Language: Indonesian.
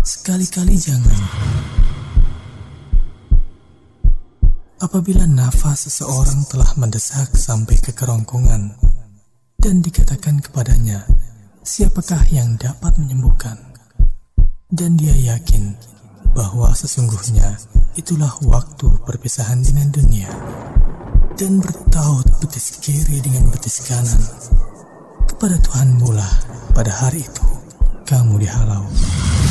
sekali-kali jangan. Apabila nafas seseorang telah mendesak sampai ke kerongkongan dan dikatakan kepadanya, siapakah yang dapat menyembuhkan? Dan dia yakin bahwa sesungguhnya itulah waktu perpisahan dengan dunia, dan bertaut betis kiri dengan betis kanan, kepada Tuhanmu lah pada hari itu kamu dihalau.